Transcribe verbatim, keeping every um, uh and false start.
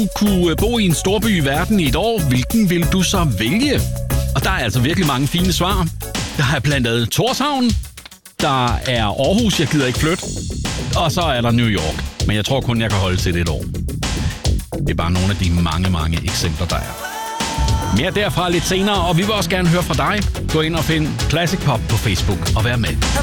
du kunne bo i en storby i verden i et år, hvilken vil du så vælge? Og der er altså virkelig mange fine svar. Der er blandt andet Tórshavn, der er Aarhus, jeg gider ikke flytte, og så er der New York. Men jeg tror kun, jeg kan holde til det et år. Det er bare nogle af de mange, mange eksempler, der er. Mere derfra lidt senere, og vi vil også gerne høre fra dig. Gå ind og find Classic Pop på Facebook og vær med.